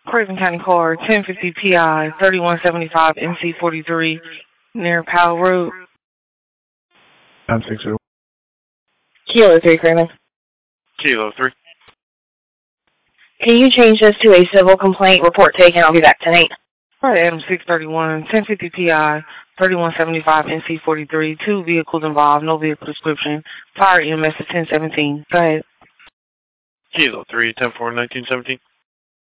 Craven County Car, 1050 PI, 3175 NC43, near Powell Road. 960. Kilo 3, Craven. Kilo 3. Can you change this to a civil complaint report taken? I'll be back tonight. All right, Adam 631, 1050 PI, 3175 NC43, 2 vehicles involved, no vehicle description. Fire EMS is 1017. Go ahead. Kilo 3, 10-4, 1917.